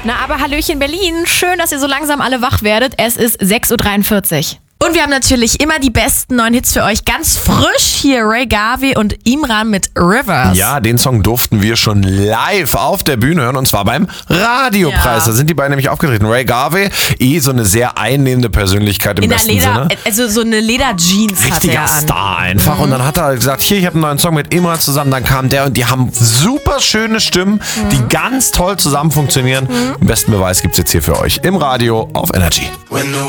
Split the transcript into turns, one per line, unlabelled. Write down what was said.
Na, aber Hallöchen Berlin. Schön, dass ihr so langsam alle wach werdet. Es ist 6.43 Uhr. Und wir haben natürlich immer die besten neuen Hits für euch. Ganz frisch hier Ray Garvey und Imran mit Rivers.
Ja, den Song durften wir schon live auf der Bühne hören und zwar beim Radiopreis.
Ja.
Da sind die beiden nämlich aufgetreten. Ray Garvey, so eine sehr einnehmende Persönlichkeit im besten Sinne.
Also so eine Lederjeans hat
Richtiger
er an.
Star einfach. Und dann hat er gesagt, hier, ich habe einen neuen Song mit Imran zusammen. Dann kam der und die haben super schöne Stimmen, die ganz toll zusammen funktionieren. Den besten Beweis gibt's jetzt hier für euch im Radio auf Energy.